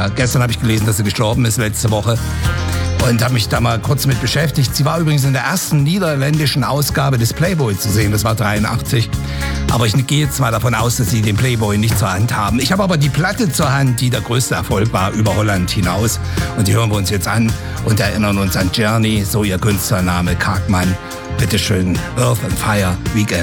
Ja, gestern habe ich gelesen, dass sie gestorben ist, letzte Woche. Und habe mich da mal kurz mit beschäftigt. Sie war übrigens in der ersten niederländischen Ausgabe des Playboy zu sehen, das war 83. Aber ich gehe jetzt mal davon aus, dass Sie den Playboy nicht zur Hand haben. Ich habe aber die Platte zur Hand, die der größte Erfolg war, über Holland hinaus. Und die hören wir uns jetzt an und erinnern uns an Journey, so ihr Künstlername, Kargman. Bitteschön, Earth and Fire Weekend.